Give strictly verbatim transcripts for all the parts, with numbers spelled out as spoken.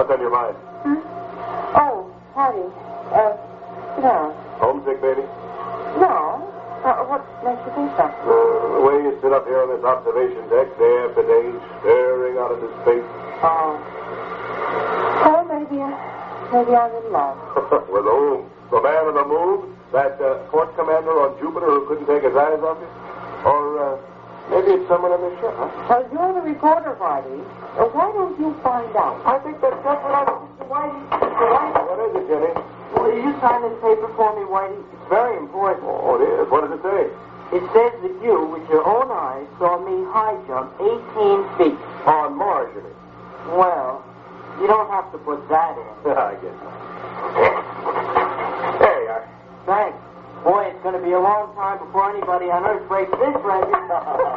What's on your mind? Hmm? Oh, Patty. Uh, no. Homesick, baby? No. Uh, what makes you think so? Uh, the way you sit up here on this observation deck day after day, staring out into space. Oh. Well, maybe, uh, maybe I'm in love. With whom? The man on the moon? That uh, port commander on Jupiter who couldn't take his eyes off you? Or uh, maybe it's someone on the ship, huh? Well, you're the reporter, Whitey. Uh, why don't you find out? I think that's just what I was thinking, Whitey. Whitey. What is it, Jenny? Will you sign this paper for me, Whitey? It's very important. Oh, it is. What does it say? It says that you, with your own eyes, saw me high jump eighteen feet. On Mars, you mean? Well, you don't have to put that in. I guess not. There you are. Thanks. Boy, it's going to be a long time before anybody on Earth breaks this record.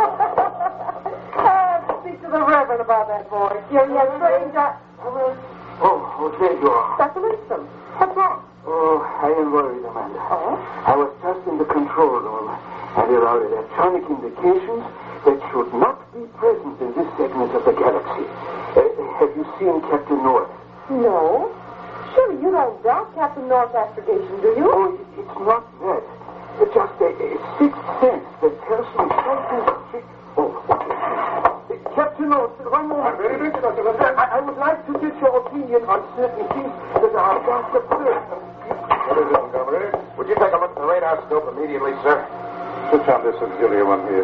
uh, speak to the Reverend about that, boy. You're a strange... Oh, oh, there you are. Doctor Winston, what's wrong? Oh, I am worried, Amanda. Oh? I was just in the control room, and there are electronic indications that should not be present in this segment of the galaxy. Uh, have you seen Captain North? No. Surely you don't doubt Captain North's astrogation, do you? Oh, it, it's not that. It's just a, a sixth sense that tells me something... Oh, what is this? Uh, Captain North, one moment. I'm very busy, Doctor Winston. I, I would like to get your opinion on certain things that are about to occur. What is it, Montgomery? Would you take a look at the radar scope immediately, sir? Switch on this auxiliary one here.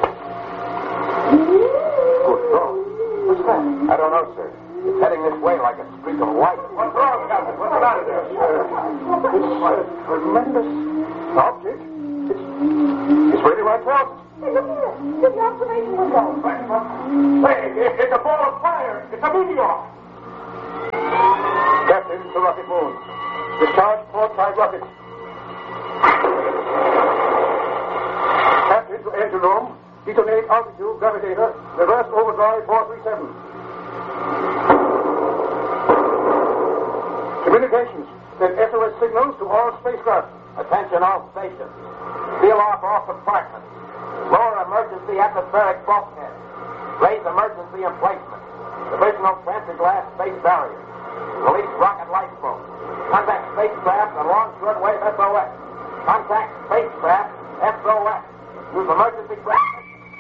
Good God. What's that? I don't know, sir. It's heading this way like a streak of light. What's wrong, Captain? What's the matter there? Uh, it's a tremendous object. It's, it's really right for us. Hey, look here. There's the observation window. Hey, it's a ball of fire. It's a meteor. Captain, it's a rocket moon. Discharge port side rockets. Captain, to engine room. Detonate altitude, gravitator. Reverse overdrive four three seven. Communications. Send S O S signals to all spacecraft. Attention all stations. Seal off all compartments. Lower emergency atmospheric bulkhead. Raise emergency emplacement. Divisional transfer glass space barrier. Release rocket lifeboat. Contact spacecraft and long shortwave S O S. Contact spacecraft S O S. Use emergency...